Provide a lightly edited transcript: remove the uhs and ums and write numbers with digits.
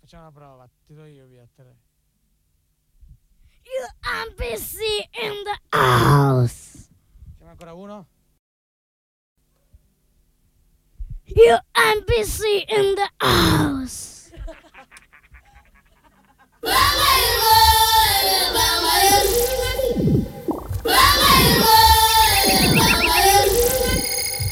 Facciamo una prova, ti do io via 3. UMPC in the house. Facciamo ancora uno. UMPC in the house.